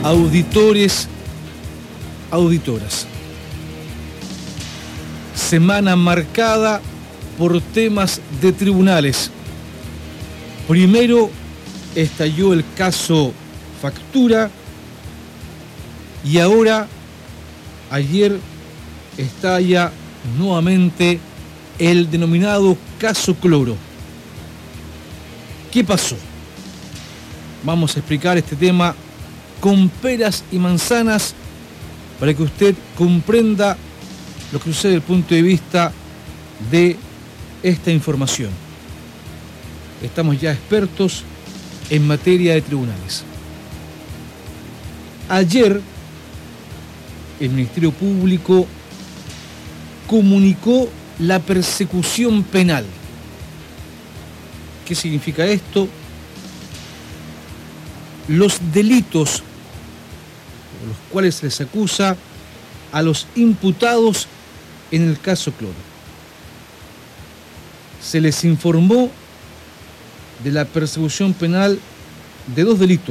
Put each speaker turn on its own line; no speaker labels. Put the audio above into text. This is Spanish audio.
auditores, auditoras. Semana marcada por temas de tribunales. Primero estalló el caso Factura y ahora, ayer, estalla nuevamente el denominado caso Cloro. ¿Qué pasó? Vamos a explicar este tema con peras y manzanas para que usted comprenda lo que sucede desde el punto de vista de esta información. Estamos ya expertos en materia de tribunales. Ayer, el Ministerio Público comunicó la persecución penal. ¿Qué significa esto? Los delitos por los cuales se les acusa a los imputados en el caso Cloro. Se les informó de la persecución penal de 2 delitos.